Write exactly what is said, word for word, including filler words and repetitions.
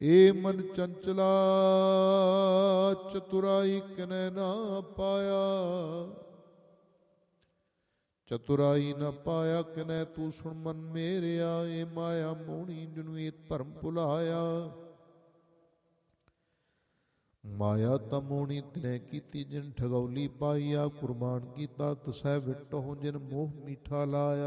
ਏ ਮਨ ਚੰਚਲਾ ਚਤੁਰਾਈ ਕਿਨੈ ਨਾ ਪਾਇਆ, ਚਤੁਰਾਈ ਨਾ ਪਾਇਆ ਕਿਨੈ ਤੂੰ ਸੁਣ ਮਨ ਮੇਰਿਆ। ਏ ਮਾਇਆ ਮੋਹਣੀ ਜਿਹਨੂੰ ਇਹ ਭਰਮ ਭੁਲਾਇਆ, ਮਾਇਆ ਤਾਂ ਮੋਹਣੀ ਤਿਨੇ ਕੀਤੀ ਜਿਨ ਠਗੌਲੀ ਪਾਈਆ। ਕੁਰਬਾਨ ਕੀਤਾ ਤਸੈ ਵਿਟੋ ਜਿਨ ਮੋਹ ਮੀਠਾ ਲਾਇਆ।